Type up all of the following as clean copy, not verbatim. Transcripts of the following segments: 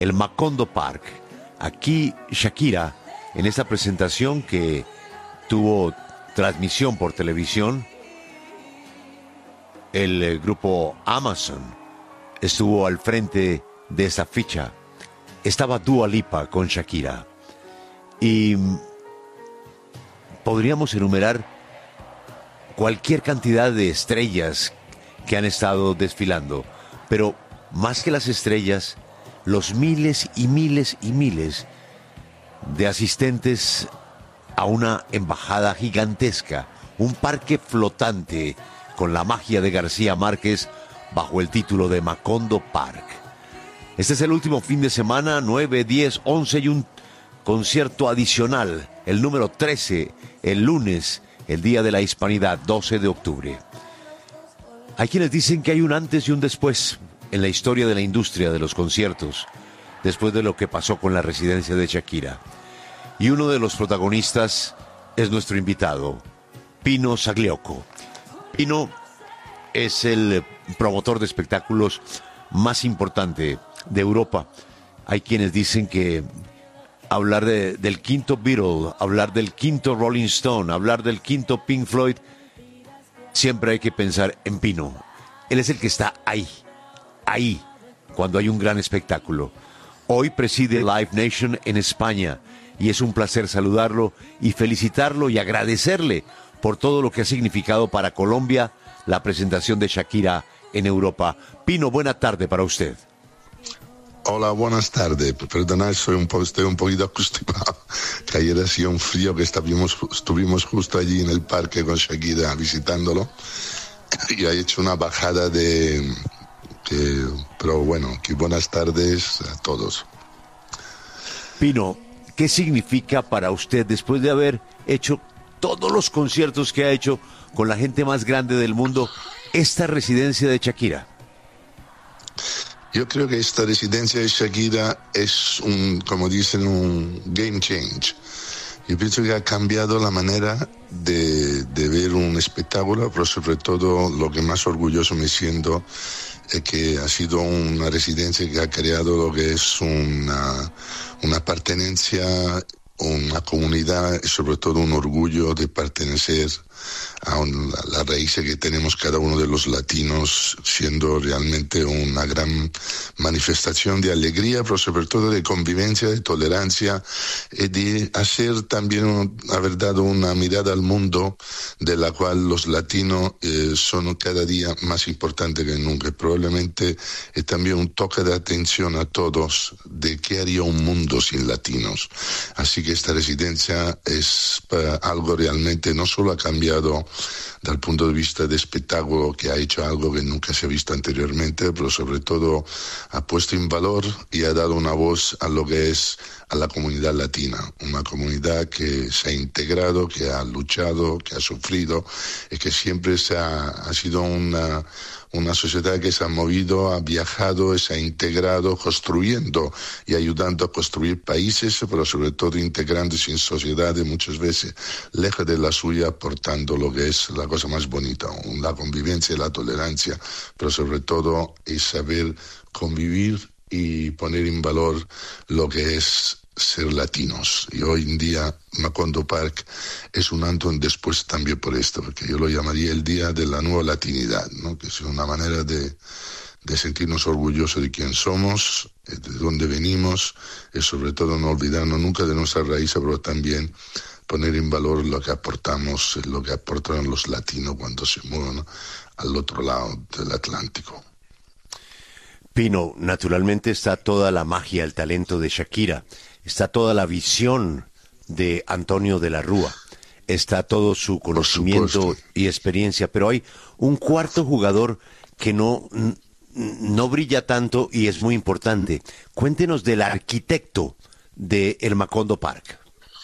el Macondo Park. Aquí Shakira, en esta presentación que tuvo transmisión por televisión, el grupo Amazon estuvo al frente de esa ficha. Estaba Dua Lipa con Shakira. Y podríamos enumerar cualquier cantidad de estrellas que han estado desfilando. Pero más que las estrellas, los miles y miles y miles de asistentes a una embajada gigantesca, un parque flotante con la magia de García Márquez bajo el título de Macondo Park. Este es el último fin de semana, 9, 10, 11 y un concierto adicional, el número 13, el lunes, el Día de la Hispanidad, 12 de octubre. Hay quienes dicen que hay un antes y un después en la historia de la industria de los conciertos, después de lo que pasó con la residencia de Shakira. Y uno de los protagonistas es nuestro invitado, Pino Zagliocco. Pino es el promotor de espectáculos más importante de Europa. Hay quienes dicen que hablar del quinto Beatle, hablar del quinto Rolling Stone, hablar del quinto Pink Floyd, siempre hay que pensar en Pino. Él es el que está ahí, cuando hay un gran espectáculo. Hoy preside Live Nation en España y es un placer saludarlo y felicitarlo y agradecerle por todo lo que ha significado para Colombia la presentación de Shakira en Europa. Pino, buena tarde para usted. Hola, buenas tardes. Perdonad, estoy un poquito acostumbrado. Que ayer hacía un frío que estuvimos justo allí en el parque con Shakira visitándolo. Y ha hecho una bajada pero bueno, que buenas tardes a todos. Pino, ¿qué significa para usted después de haber hecho todos los conciertos que ha hecho con la gente más grande del mundo, esta residencia de Shakira? Yo creo que esta residencia de Shakira es como dicen, un game change. Yo pienso que ha cambiado la manera de ver un espectáculo, pero sobre todo lo que más orgulloso me siento es que ha sido una residencia que ha creado lo que es una pertenencia, una comunidad y sobre todo un orgullo de pertenecer a la raíz que tenemos cada uno de los latinos, siendo realmente una gran manifestación de alegría, pero sobre todo de convivencia, de tolerancia y de hacer también, haber dado una mirada al mundo de la cual los latinos son cada día más importantes que nunca. Y probablemente es también un toque de atención a todos de qué haría un mundo sin latinos. Así que esta residencia es algo realmente, no solo ha cambiado dal punto de vista de espectáculo, que ha hecho algo que nunca se ha visto anteriormente, pero sobre todo ha puesto en valor y ha dado una voz a lo que es a la comunidad latina, una comunidad que se ha integrado, que ha luchado, que ha sufrido y que siempre ha sido una sociedad que se ha movido, ha viajado, se ha integrado, construyendo y ayudando a construir países, pero sobre todo integrándose en sociedades muchas veces lejos de la suya, aportando lo que es la cosa más bonita, la convivencia y la tolerancia, pero sobre todo es saber convivir y poner en valor lo que es ser latinos. Y hoy en día Macondo Park es un antes y un después también por esto, porque yo lo llamaría el día de la nueva latinidad, ¿no? Que es una manera de sentirnos orgullosos de quién somos, de dónde venimos, y sobre todo no olvidarnos nunca de nuestra raíz, pero también poner en valor lo que aportamos, lo que aportan los latinos cuando se mueven al otro lado del Atlántico. Pino, naturalmente está toda la magia, el talento de Shakira, está toda la visión de Antonio de la Rúa, está todo su conocimiento y experiencia, pero hay un cuarto jugador que no brilla tanto y es muy importante. Cuéntenos del arquitecto de el Macondo Park.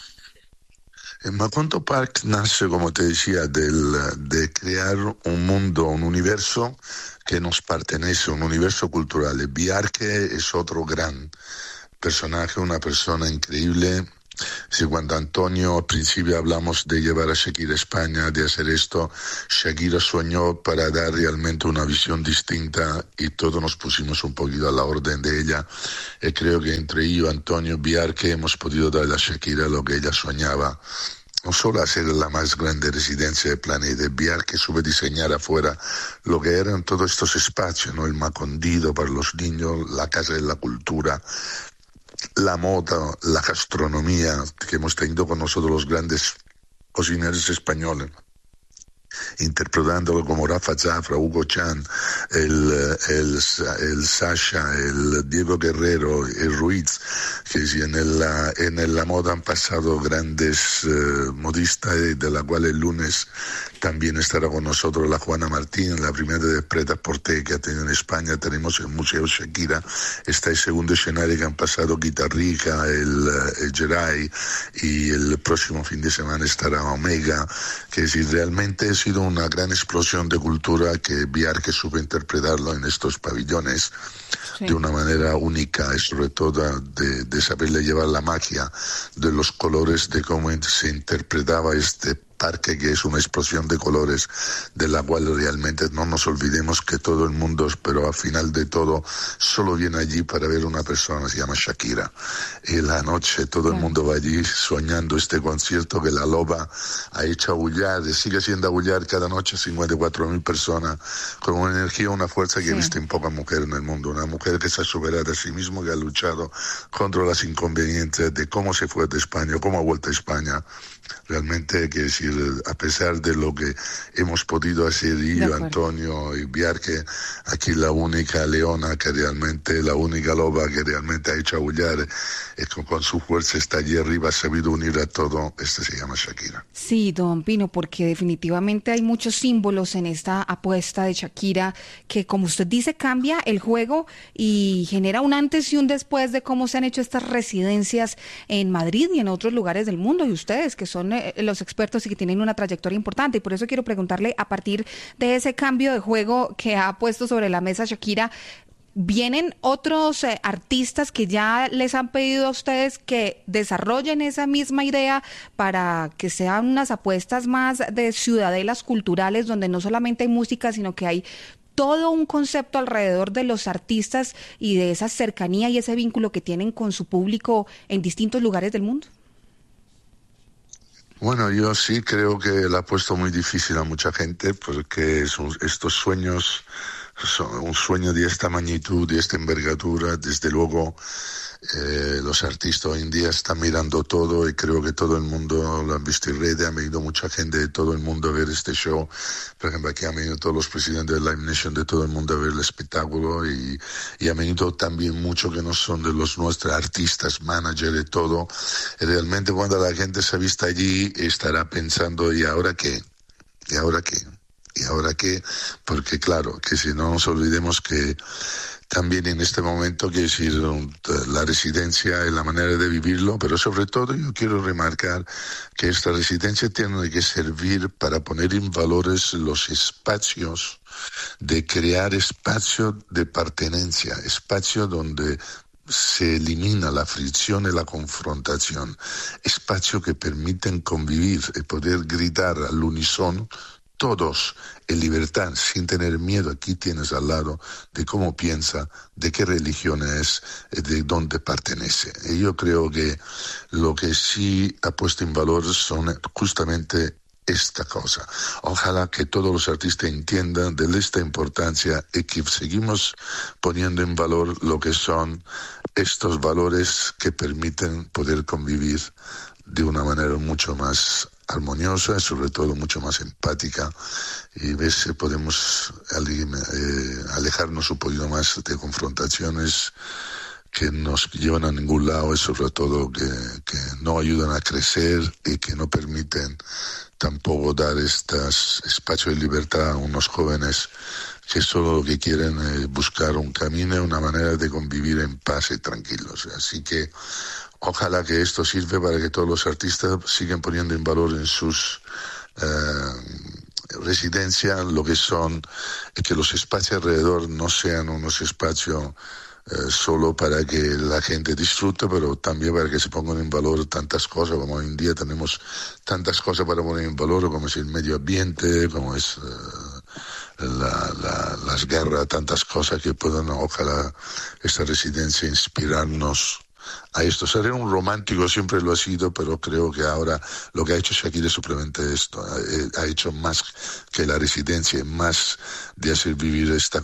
El Macondo Park nace, como te decía, de crear un mundo, un universo que nos pertenece, un universo cultural. El Biarque es otro gran personaje, una persona increíble Sí, cuando Antonio al principio hablamos de llevar a Shakira a España, de hacer esto, Shakira soñó para dar realmente una visión distinta y todos nos pusimos un poquito a la orden de ella. Y creo que entre yo, Antonio, Biarque hemos podido darle a Shakira lo que ella soñaba. No solo hacer la más grande residencia del planeta, Biarque supo diseñar afuera lo que eran todos estos espacios, ¿no? El Macondido para los niños, la Casa de la Cultura, la moda, la gastronomía que hemos tenido con nosotros los grandes cocineros españoles, interpretándolo como Rafa Zafra, Hugo Chan, el Sasha, el Diego Guerrero, el Ruiz, que sí, en la moda han pasado grandes modistas, de la cual el lunes también estará con nosotros la Juana Martín, la primera de Pretas Porté que ha tenido en España. Tenemos el Museo Shakira, está el segundo escenario que han pasado Guitarrica, el Geray, y el próximo fin de semana estará Omega, que sí, realmente ha sido una gran explosión de cultura que Biarque supo interpretarlo en estos pabellones de una manera única y sobre todo de saberle llevar la magia de los colores, de cómo se interpretaba este parque, que es una explosión de colores, de la cual realmente no nos olvidemos que todo el mundo, pero al final de todo, solo viene allí para ver una persona, se llama Shakira. Y la noche todo el mundo va allí soñando este concierto que la Loba ha hecho abullar, y sigue siendo abullar cada noche 54.000 personas, con una energía, una fuerza que he visto en pocas mujeres en el mundo. Una mujer que se ha superado a sí misma, que ha luchado contra las inconveniencias de cómo se fue de España, cómo ha vuelto a España. Realmente hay que decir, a pesar de lo que hemos podido hacer yo, Antonio y Biarque, aquí la única leona que realmente, la única loba que realmente ha hecho aullar, con su fuerza está allí arriba, ha sabido unir a todo, se llama Shakira. Sí, don Pino, porque definitivamente hay muchos símbolos en esta apuesta de Shakira que, como usted dice, cambia el juego y genera un antes y un después de cómo se han hecho estas residencias en Madrid y en otros lugares del mundo, y ustedes que son los expertos y que tienen una trayectoria importante, y por eso quiero preguntarle, a partir de ese cambio de juego que ha puesto sobre la mesa Shakira, ¿vienen otros artistas que ya les han pedido a ustedes que desarrollen esa misma idea para que sean unas apuestas más de ciudadelas culturales, donde no solamente hay música, sino que hay todo un concepto alrededor de los artistas y de esa cercanía y ese vínculo que tienen con su público en distintos lugares del mundo? Bueno, yo sí creo que le ha puesto muy difícil a mucha gente, porque estos sueños son un sueño de esta magnitud, de esta envergadura. Desde luego, los artistas hoy en día están mirando todo, y creo que todo el mundo lo han visto en redes. Ha venido mucha gente de todo el mundo a ver este show. Por ejemplo, aquí han venido todos los presidentes de Live Nation de todo el mundo a ver el espectáculo, y han venido también muchos que no son de los nuestros artistas, managers, de todo. Y realmente cuando la gente se ha visto allí estará pensando, ¿y ahora qué? ¿Y ahora qué? ¿Y ahora qué? Porque claro, que si no nos olvidemos que también en este momento, quiero decir, la residencia es la manera de vivirlo, pero sobre todo yo quiero remarcar que esta residencia tiene que servir para poner en valores los espacios, de crear espacio de pertenencia, espacio donde se elimina la fricción y la confrontación, espacio que permiten convivir y poder gritar al unísono todos en libertad, sin tener miedo. Aquí tienes al lado de cómo piensa, de qué religión es, de dónde pertenece. Y yo creo que lo que sí ha puesto en valor son justamente esta cosa. Ojalá que todos los artistas entiendan de esta importancia y que seguimos poniendo en valor lo que son estos valores que permiten poder convivir de una manera mucho más armoniosa y sobre todo mucho más empática, y ver si podemos alejarnos un poquito más de confrontaciones que nos llevan a ningún lado, y sobre todo que no ayudan a crecer y que no permiten tampoco dar estos espacios de libertad a unos jóvenes que solo lo que quieren es buscar un camino y una manera de convivir en paz y tranquilos. Así que ojalá que esto sirva para que todos los artistas sigan poniendo en valor en sus residencias lo que son, y que los espacios alrededor no sean unos espacios solo para que la gente disfrute, pero también para que se pongan en valor tantas cosas, como hoy en día tenemos tantas cosas para poner en valor, como es el medio ambiente, como es las guerras, tantas cosas que puedan, ojalá, esta residencia inspirarnos a esto. Seré un romántico, siempre lo ha sido, pero creo que ahora lo que ha hecho Shakira es simplemente esto. Ha hecho más que la residencia, más de hacer vivir esta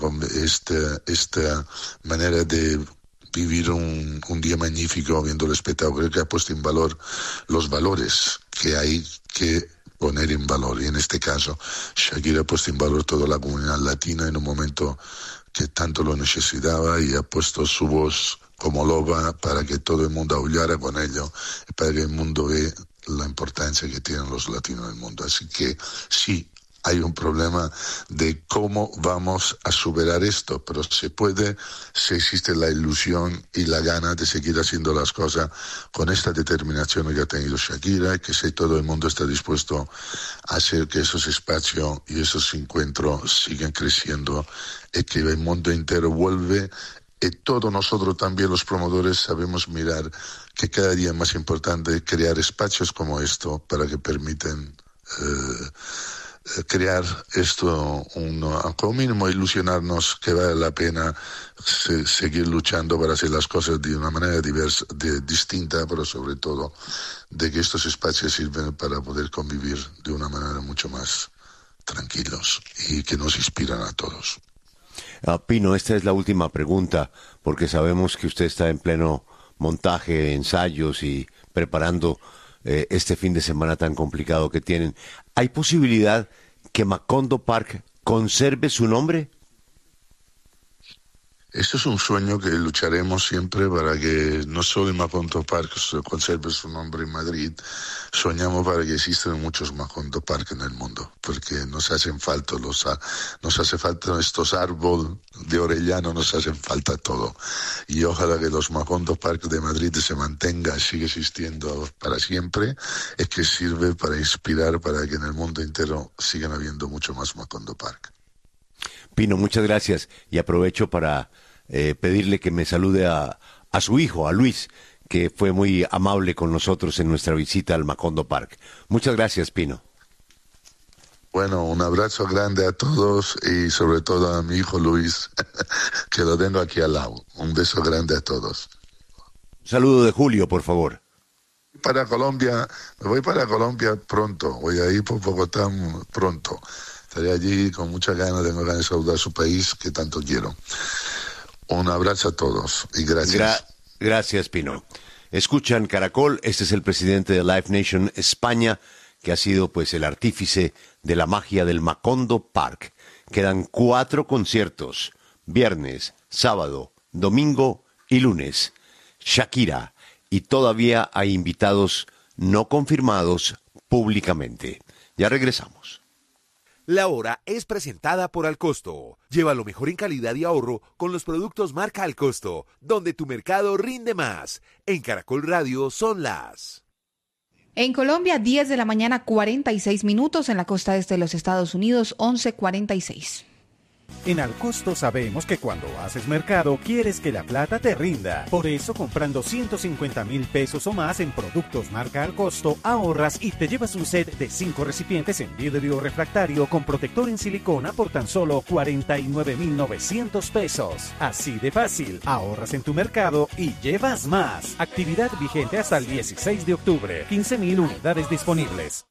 manera de vivir un día magnífico viendo el espectáculo. Creo que ha puesto en valor los valores que hay que poner en valor. Y en este caso, Shakira ha puesto en valor toda la comunidad latina en un momento que tanto lo necesitaba, y ha puesto su voz como loba para que todo el mundo aullara con ello y para que el mundo vea la importancia que tienen los latinos en el mundo. Así que sí, hay un problema de cómo vamos a superar esto, pero se puede si existe la ilusión y la gana de seguir haciendo las cosas con esta determinación que ha tenido Shakira, y que si todo el mundo está dispuesto a hacer que esos espacios y esos encuentros sigan creciendo y que el mundo entero vuelve. Y todos nosotros también, los promotores, sabemos mirar que cada día es más importante crear espacios como esto para que permiten crear esto, como mínimo ilusionarnos que vale la pena seguir luchando para hacer las cosas de una manera diversa, distinta, pero sobre todo de que estos espacios sirven para poder convivir de una manera mucho más tranquilos y que nos inspiran a todos. Pino, esta es la última pregunta, porque sabemos que usted está en pleno montaje, ensayos y preparando este fin de semana tan complicado que tienen. ¿Hay posibilidad que Macondo Park conserve su nombre? Esto es un sueño que lucharemos siempre para que no solo el Macondo Park conserve su nombre en Madrid. Soñamos para que existan muchos Macondo Park en el mundo, porque nos hacen falta estos árboles de Orellano, nos hacen falta todo. Y ojalá que los Macondo Park de Madrid se mantenga, siga existiendo para siempre, y que sirve para inspirar para que en el mundo entero sigan habiendo mucho más Macondo Park. Pino, muchas gracias, y aprovecho para pedirle que me salude a su hijo, a Luis, que fue muy amable con nosotros en nuestra visita al Macondo Park. Muchas gracias, Pino. Bueno, un abrazo grande a todos y sobre todo a mi hijo Luis, que lo tengo aquí al lado. Un beso grande a todos. Un saludo de Julio, por favor. Me voy para Colombia pronto, voy a ir por Bogotá pronto. Estaré allí con muchas ganas, tengo ganas de saludar a su país que tanto quiero. Un abrazo a todos y gracias. Gracias, Pino. Escuchan Caracol, este es el presidente de Live Nation España, que ha sido pues el artífice de la magia del Macondo Park. Quedan 4 conciertos, viernes, sábado, domingo y lunes. Shakira, y todavía hay invitados no confirmados públicamente. Ya regresamos. La hora es presentada por Alcosto. Lleva lo mejor en calidad y ahorro con los productos marca Alcosto, donde tu mercado rinde más. En Caracol Radio son las... En Colombia, 10 de la mañana, 46 minutos. En la costa este de los Estados Unidos, 11:46. En Alcosto sabemos que cuando haces mercado quieres que la plata te rinda. Por eso, comprando 150,000 pesos o más en productos marca Alcosto, ahorras y te llevas un set de 5 recipientes en vidrio refractario con protector en silicona por tan solo 49,900 pesos. Así de fácil, ahorras en tu mercado y llevas más. Actividad vigente hasta el 16 de octubre. 15,000 unidades disponibles.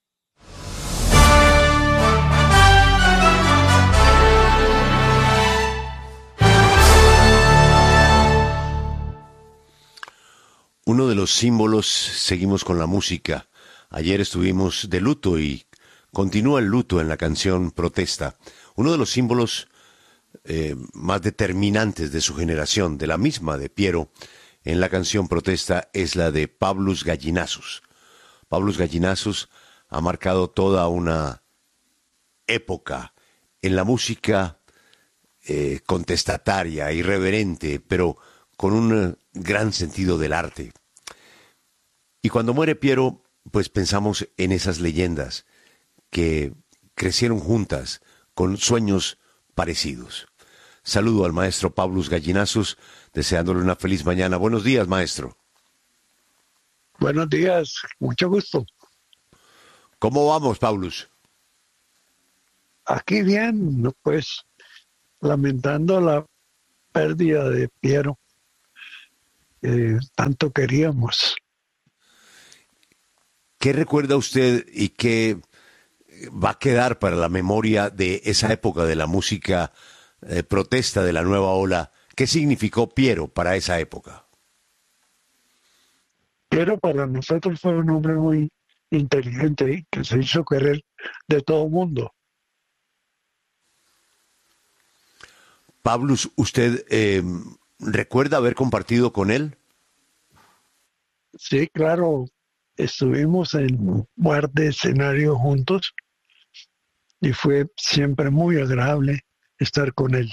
Uno de los símbolos, seguimos con la música. Ayer estuvimos de luto y continúa el luto en la canción Protesta. Uno de los símbolos más determinantes de su generación, de la misma de Piero, en la canción Protesta, es la de Pablos Gallinazos. Pablos Gallinazos ha marcado toda una época en la música contestataria, irreverente, pero con un gran sentido del arte. Y cuando muere Piero, pues pensamos en esas leyendas que crecieron juntas con sueños parecidos. Saludo al maestro Paulus Gallinazos, deseándole una feliz mañana. Buenos días, maestro. Buenos días, mucho gusto. ¿Cómo vamos, Paulus? Aquí bien, ¿no? Pues lamentando la pérdida de Piero, que tanto queríamos. ¿Qué recuerda usted y qué va a quedar para la memoria de esa época de la música protesta de la nueva ola? ¿Qué significó Piero para esa época? Piero para nosotros fue un hombre muy inteligente y que se hizo querer de todo el mundo. Paulus, ¿usted recuerda haber compartido con él? Sí, claro, estuvimos en un par de escenarios juntos y fue siempre muy agradable estar con él.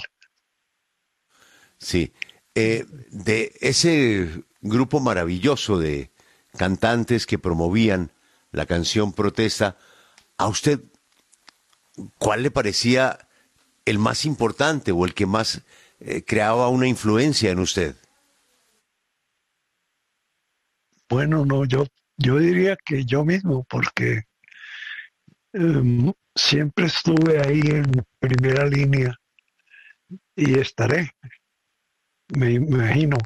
Sí. De ese grupo maravilloso de cantantes que promovían la canción protesta, ¿a usted cuál le parecía el más importante o el que más creaba una influencia en usted? Bueno, no, yo diría que yo mismo, porque siempre estuve ahí en primera línea y estaré, me imagino.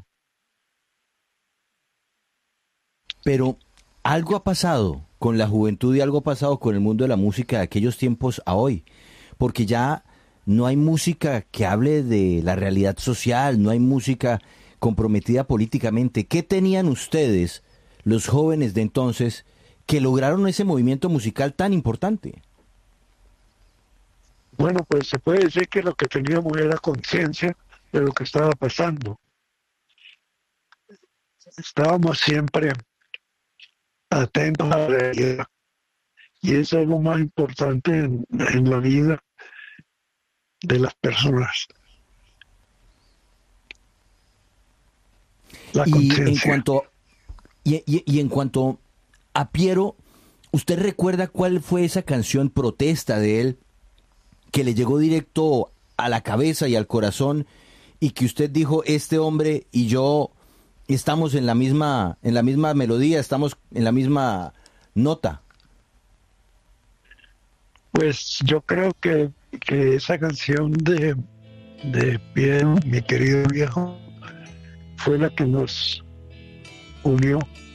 Pero algo ha pasado con la juventud y algo ha pasado con el mundo de la música de aquellos tiempos a hoy, porque ya no hay música que hable de la realidad social, no hay música comprometida políticamente. ¿Qué tenían ustedes, los jóvenes de entonces, que lograron ese movimiento musical tan importante? Bueno, pues se puede decir que lo que teníamos era conciencia de lo que estaba pasando. Estábamos siempre atentos a la realidad y eso es lo más importante en la vida de las personas. La conciencia. Y en cuanto a Piero, ¿usted recuerda cuál fue esa canción protesta de él que le llegó directo a la cabeza y al corazón y que usted dijo, este hombre y yo estamos en la misma melodía, estamos en la misma nota? Pues yo creo que esa canción de Piero, mi querido viejo, fue la que nos unió.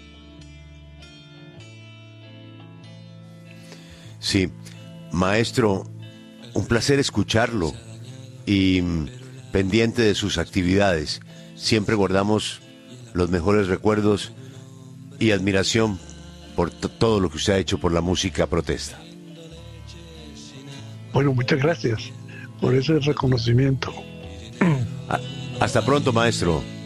Sí, maestro, un placer escucharlo y pendiente de sus actividades. Siempre guardamos los mejores recuerdos y admiración por todo lo que usted ha hecho por la música protesta. Bueno, muchas gracias por ese reconocimiento. Hasta pronto, maestro.